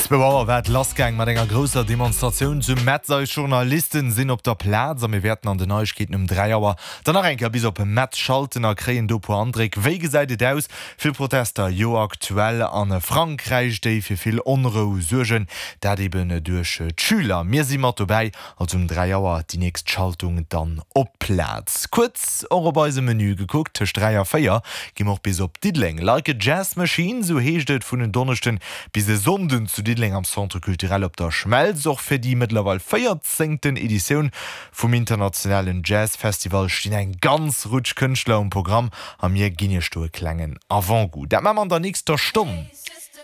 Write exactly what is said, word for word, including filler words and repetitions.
Zweier wat Lastgang mat enger grosser Demonstrationun zu Metzer Journalisten sinn op der Platz mir werden an den Neuigkeiten um drei Auer. Danach enker bis op Matt Schaltener kreen dopo André. Wege seidet aus fir Protester jo aktuell an Frankreich déi fir vill onre Surgen, dat eben duerche Schüler. Mir si mat vorbei als um drei Auer die nächst Schaltung dann op Platz. Kurz eurobeise Menü geguckt, tech dreier Feier gi auch bis op Didling. Like Jazzmaschine, so heeschtet vun den Donnerchten bis se Sonden zu Didling am Centre kulturell op der Schmelz, auch fir die mittlerweile feiertzehnten Edition vom internationalen Jazzfestival stehen ein ganz rutsch Künstler im Programm am mir Guineastuhl klangen avant gut. Der man der nächster Stunde.